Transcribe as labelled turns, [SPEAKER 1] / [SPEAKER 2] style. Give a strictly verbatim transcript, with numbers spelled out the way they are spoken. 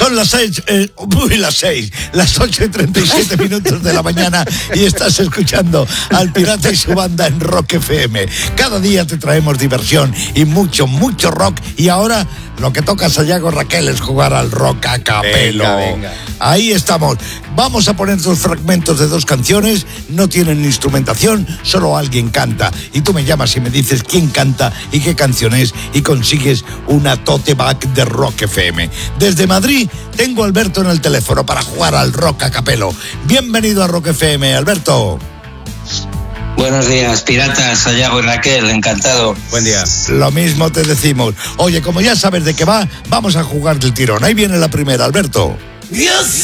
[SPEAKER 1] Son las seis, eh, uy, las seis, las ocho y treinta y siete minutos de la mañana y estás escuchando al Pirata y su banda en Rock F M. Cada día te traemos diversión y mucho, mucho rock. Y ahora lo que toca a Sayago Raquel es jugar al rock a capelo.
[SPEAKER 2] Venga, venga.
[SPEAKER 1] Ahí estamos. Vamos a poner dos fragmentos de dos canciones. No tienen instrumentación, solo alguien canta. Y tú me llamas y me dices quién canta y qué canción es y consigues una tote bag de Rock F M. Desde Madrid tengo a Alberto en el teléfono para jugar al rock a capelo. Bienvenido a Rock F M, Alberto.
[SPEAKER 3] Buenos días, piratas, Sayago y Raquel, encantado.
[SPEAKER 2] Buen día.
[SPEAKER 1] Lo mismo te decimos. Oye, como ya sabes de qué va, vamos a jugar del tirón. Ahí viene la primera, Alberto.
[SPEAKER 4] Yo